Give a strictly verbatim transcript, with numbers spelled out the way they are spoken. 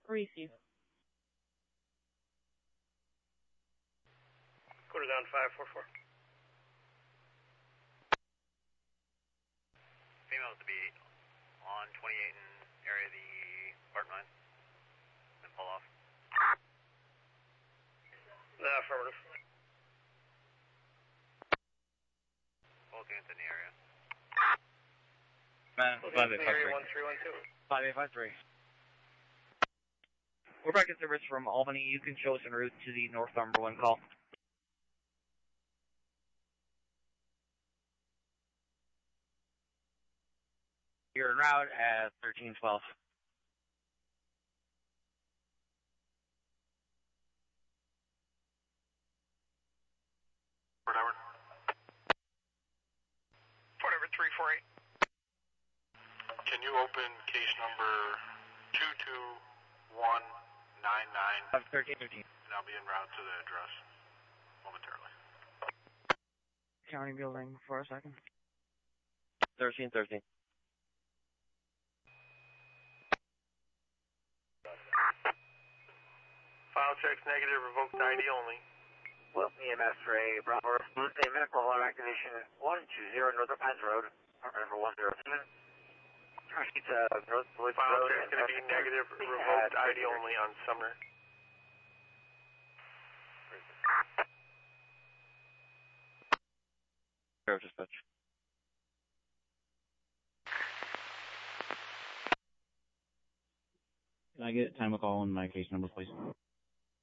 Receive. Quarter down five four four. Females to be on twenty-eight in area of the Barton line. Then pull off. The affirmative. Both units in the area. Man, Both five units eight in the area five one three one two. three. five eight five three. We're back in service from Albany. You can show us en route to the North Numberland call. You're en route at thirteen twelve. Fort Edward. Fort Edward three four eight. Can you open case number two two one nine nine? Uh, thirteen thirteen. And I'll be en route to the address momentarily. County building for a second. thirteen thirteen. File checks negative, revoked I D only. Well, E M S for a Bravo, a medical alarm activation one two zero North Pines Road, apartment number one zero seven. Proceed to North Woods File Road. check's going to be negative, revoked I D only on Sumner. Air dispatch. Can I get time of call and my case number, please?